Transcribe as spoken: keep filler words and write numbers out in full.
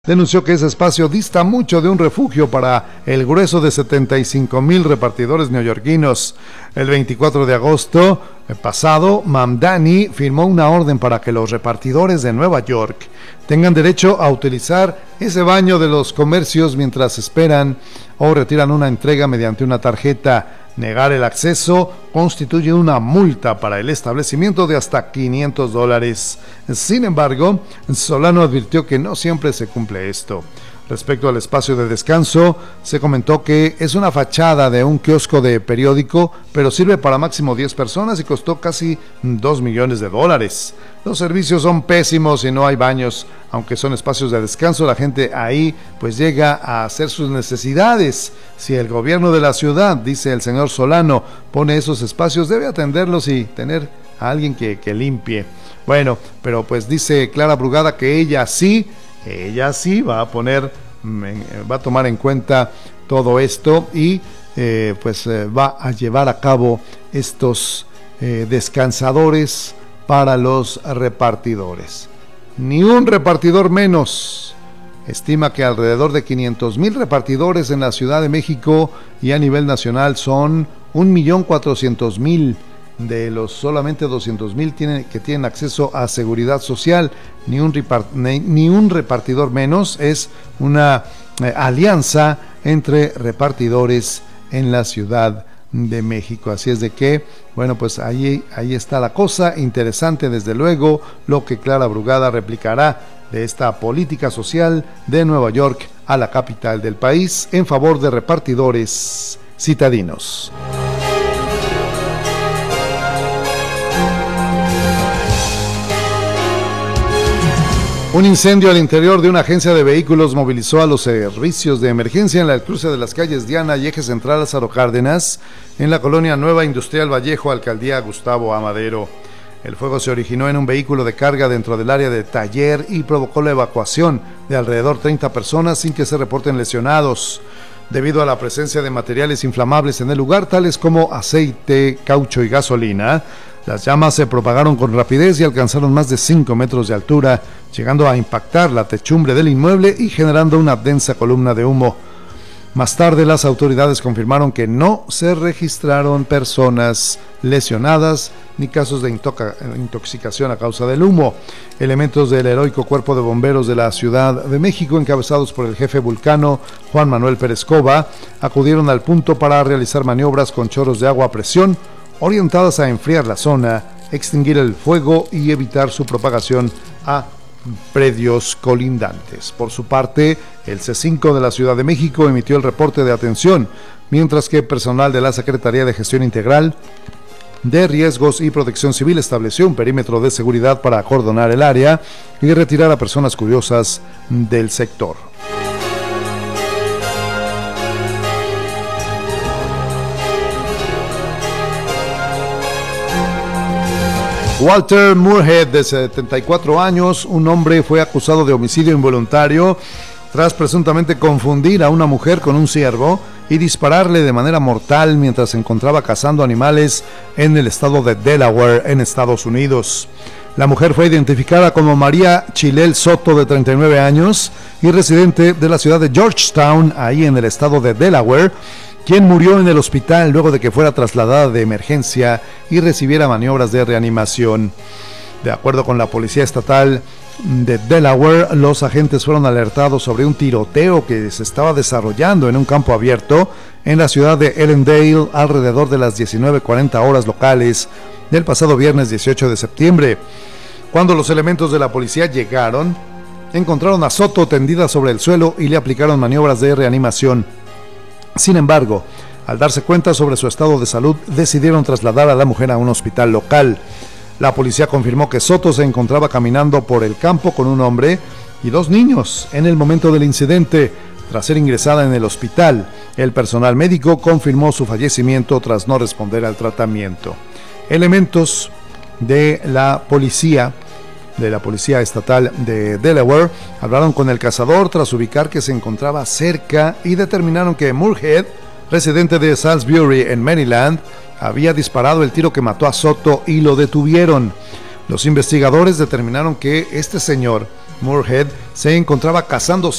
denunció que ese espacio dista mucho de un refugio para el grueso de setenta y cinco mil repartidores neoyorquinos. El veinticuatro de agosto pasado, Mamdani firmó una orden para que los repartidores de Nueva York tengan derecho a utilizar ese baño de los comercios mientras esperan o retiran una entrega mediante una tarjeta. Negar el acceso constituye una multa para el establecimiento de hasta quinientos dólares. Sin embargo, Solano advirtió que no siempre se cumple esto. Respecto al espacio de descanso, se comentó que es una fachada de un kiosco de periódico, pero sirve para máximo diez personas y costó casi dos millones de dólares. Los servicios son pésimos y no hay baños. Aunque son espacios de descanso, la gente ahí pues llega a hacer sus necesidades. Si el gobierno de la ciudad, dice el señor Solano, pone esos espacios, debe atenderlos y tener a alguien que, que limpie. Bueno, pero pues dice Clara Brugada que ella sí, ella sí va a poner, va a tomar en cuenta todo esto y eh, pues eh, va a llevar a cabo estos eh, descansadores para los repartidores. Ni un repartidor menos. Estima que alrededor de quinientos mil repartidores en la Ciudad de México y a nivel nacional son un millón cuatrocientos mil. De los solamente doscientos mil tienen, que tienen acceso a seguridad social, ni un, repart, ni, ni un repartidor menos. Es una eh, alianza entre repartidores en la Ciudad de México. Así es de que, bueno, pues ahí, ahí está la cosa. Interesante, desde luego, lo que Clara Brugada replicará de esta política social de Nueva York a la capital del país en favor de repartidores citadinos. Un incendio al interior de una agencia de vehículos movilizó a los servicios de emergencia en el cruce de las calles Diana y Eje Central Lázaro Cárdenas, en la colonia Nueva Industrial Vallejo, alcaldía Gustavo Amadero. El fuego se originó en un vehículo de carga dentro del área de taller y provocó la evacuación de alrededor treinta personas sin que se reporten lesionados. Debido a la presencia de materiales inflamables en el lugar, tales como aceite, caucho y gasolina, las llamas se propagaron con rapidez y alcanzaron más de cinco metros de altura, llegando a impactar la techumbre del inmueble y generando una densa columna de humo. Más tarde, las autoridades confirmaron que no se registraron personas lesionadas ni casos de intoxicación a causa del humo. Elementos del heroico Cuerpo de Bomberos de la Ciudad de México, encabezados por el jefe vulcano Juan Manuel Pérez Cova, acudieron al punto para realizar maniobras con chorros de agua a presión, orientadas a enfriar la zona, extinguir el fuego y evitar su propagación a predios colindantes. Por su parte, el C cinco de la Ciudad de México emitió el reporte de atención, mientras que personal de la Secretaría de Gestión Integral de Riesgos y Protección Civil estableció un perímetro de seguridad para acordonar el área y retirar a personas curiosas del sector. Walter Moorhead, de setenta y cuatro años, un hombre, fue acusado de homicidio involuntario tras presuntamente confundir a una mujer con un ciervo y dispararle de manera mortal mientras se encontraba cazando animales en el estado de Delaware, en Estados Unidos. La mujer fue identificada como María Chilel Soto, de treinta y nueve años, y residente de la ciudad de Georgetown, ahí en el estado de Delaware, quien murió en el hospital luego de que fuera trasladada de emergencia y recibiera maniobras de reanimación. De acuerdo con la Policía Estatal de Delaware, los agentes fueron alertados sobre un tiroteo que se estaba desarrollando en un campo abierto en la ciudad de Ellendale alrededor de las diecinueve cuarenta horas locales del pasado viernes dieciocho de septiembre. Cuando los elementos de la policía llegaron, encontraron a Soto tendida sobre el suelo y le aplicaron maniobras de reanimación. Sin embargo, al darse cuenta sobre su estado de salud, decidieron trasladar a la mujer a un hospital local. La policía confirmó que Soto se encontraba caminando por el campo con un hombre y dos niños en el momento del incidente. Tras ser ingresada en el hospital, el personal médico confirmó su fallecimiento tras no responder al tratamiento. Elementos de la policía de la Policía Estatal de Delaware hablaron con el cazador tras ubicar que se encontraba cerca y determinaron que Moorhead, residente de Salisbury en Maryland, había disparado el tiro que mató a Soto y lo detuvieron. Los investigadores determinaron que este señor Moorhead se encontraba cazando